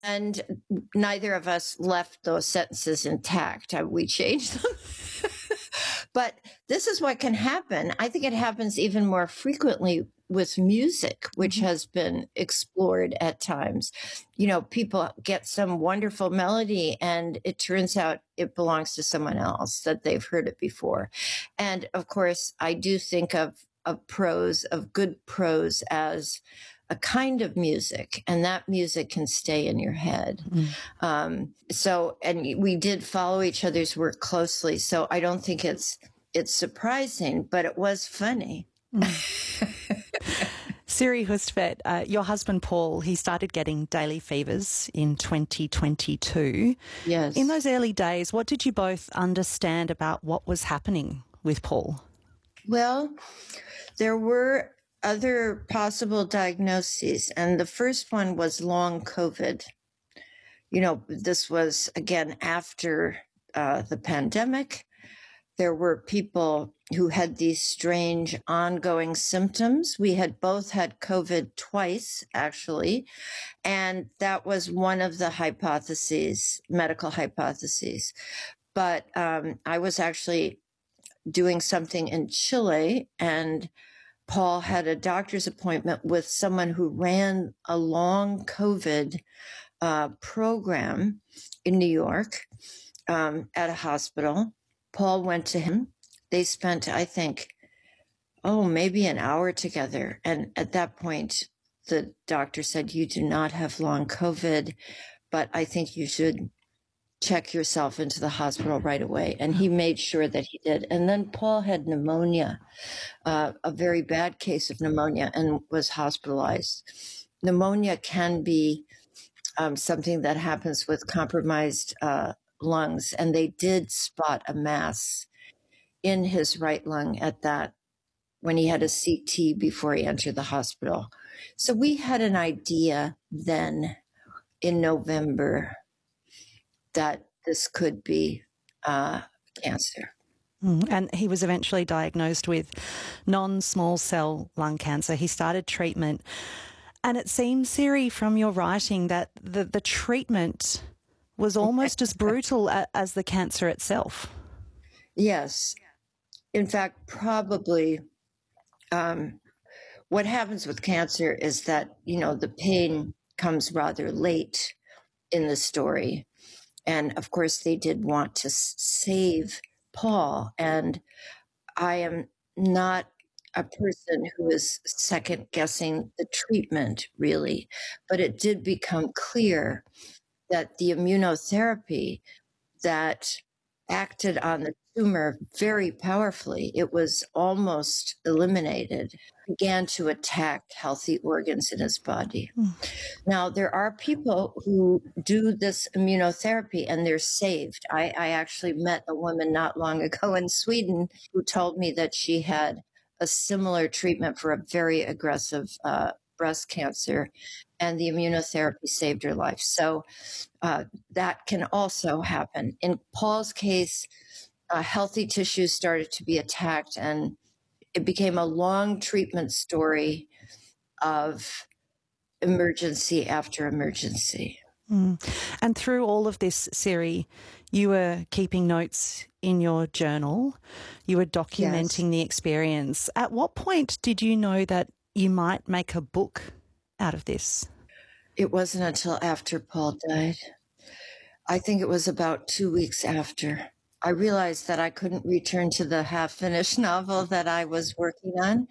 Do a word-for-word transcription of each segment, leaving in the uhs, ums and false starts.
And neither of us left those sentences intact. We changed them. But this is what can happen. I think it happens even more frequently with music, which mm-hmm. has been explored at times. You know, people get some wonderful melody and it turns out it belongs to someone else, that they've heard it before. And of course, I do think of, of prose, of good prose as a kind of music, and that music can stay in your head. Mm. Um, so, and we did follow each other's work closely. So I don't think it's, it's surprising, but it was funny. Mm. Siri Hustvedt, uh, your husband Paul, he started getting daily fevers in twenty twenty-two. Yes. In those early days, what did you both understand about what was happening with Paul? Well, there were other possible diagnoses, and the first one was long COVID. You know, this was, again, after uh, the pandemic. There were people who had these strange ongoing symptoms. We had both had COVID twice, actually, and that was one of the hypotheses, medical hypotheses. But um, I was actually doing something in Chile, and Paul had a doctor's appointment with someone who ran a long COVID uh, program in New York um, at a hospital. Paul went to him. They spent, I think, oh, maybe an hour together. And at that point, the doctor said, you do not have long COVID, but I think you should check yourself into the hospital right away. And he made sure that he did. And then Paul had pneumonia, uh, a very bad case of pneumonia, and was hospitalized. Pneumonia can be um, something that happens with compromised uh, lungs. And they did spot a mass in his right lung at that, when he had a C T before he entered the hospital. So we had an idea then in November that this could be uh, cancer. Mm, and he was eventually diagnosed with non-small cell lung cancer. He started treatment. And it seems, Siri, from your writing, that the, the treatment was almost as brutal a, as the cancer itself. Yes. In fact, probably um, what happens with cancer is that, you know, the pain comes rather late in the story. And of course, they did want to save Paul. And I am not a person who is second guessing the treatment, really. But it did become clear that the immunotherapy that acted on the tumor very powerfully, it was almost eliminated, began to attack healthy organs in his body. Mm. Now, there are people who do this immunotherapy and they're saved. I, I actually met a woman not long ago in Sweden who told me that she had a similar treatment for a very aggressive uh, breast cancer, and the immunotherapy saved her life. So uh, that can also happen. In Paul's case, uh, healthy tissues started to be attacked, and it became a long treatment story of emergency after emergency. Mm. And through all of this, Siri, you were keeping notes in your journal. You were documenting yes. the experience. At what point did you know that you might make a book out of this? It wasn't until after Paul died. I think it was about two weeks after. I realized that I couldn't return to the half-finished novel that I was working on,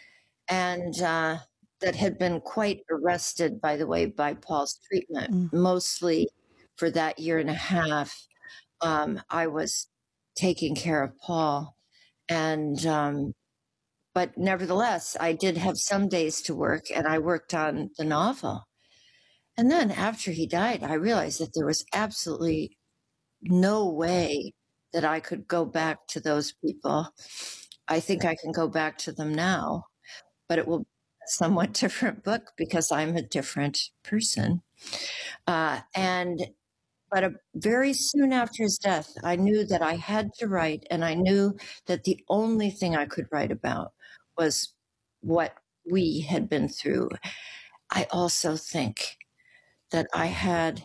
and uh, that had been quite arrested, by the way, by Paul's treatment. Mm. Mostly for that year and a half, um, I was taking care of Paul. And um, but nevertheless, I did have some days to work, and I worked on the novel. And then after he died, I realized that there was absolutely no way that I could go back to those people. I think I can go back to them now, but it will be a somewhat different book because I'm a different person. Uh, and but a, very soon after his death, I knew that I had to write, and I knew that the only thing I could write about was what we had been through. I also think that I had